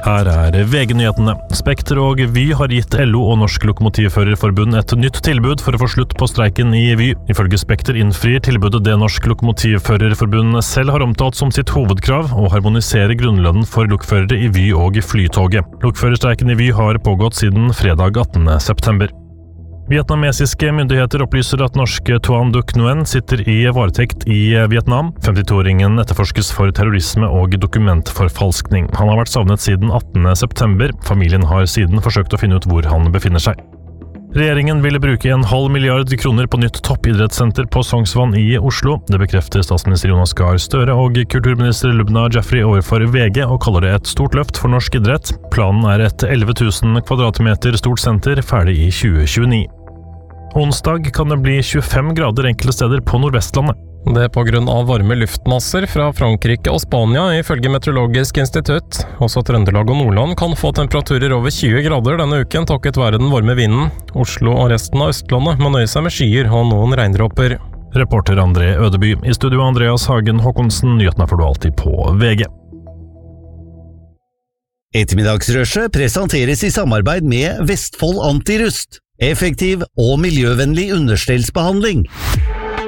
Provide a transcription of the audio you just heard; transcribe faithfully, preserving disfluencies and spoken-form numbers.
Her er V G-nyhetene. Spekter og Vy har gitt L O og Norsk Lokomotivførerforbund et nytt tilbud for å få slutt på streiken i Vy. Ifølge Spekter innfrir tilbudet det Norsk Lokomotivførerforbund selv har omtalt som sitt hovedkrav, og harmoniserer grunnlønnen for lokførere i Vy og Flytoget. Lokførerstreiken i Vy har pågått siden fredag attende september. Vietnamesiske myndigheter opplyser at norske Tuan Duc Nguyen sitter i varetekt i Vietnam. femtito-åringen etterforskes for terrorisme og dokumentforfalskning. Han har vært savnet siden attende september. Familien har siden forsøkt å finne ut hvor han befinner seg. Regjeringen ville bruke en halv milliard kroner på nytt toppidrettssenter på Sognsvann i Oslo. Det bekrefter statsminister Jonas Gahr Støre og kulturminister Lubna Jaffery overfor V G, og kaller det et stort løft for norsk idrett. Planen er et elleve tusen kvadratmeter stort senter, ferdig i tjue tjueni. Onsdag kan det bli tjuefem grader enkelte steder på Nordvestlandet. Det er på grunn av varme luftmasser fra Frankrike og Spania, ifølge Meteorologisk institutt. Også Trøndelag og Nordland kan få temperaturer over tjue grader denne uken, takket være den varme vinden. Oslo og resten av Østlandet må nøye seg med skyer og noen regndråper. Reporter André Ødeby. I studio Andreas Hagen Håkonsen. Nyhetene får du alltid på V G. Ettermiddagsrushet presenteres i samarbeid med Vestfold Antirust. Effektiv og miljøvennlig understellsbehandling.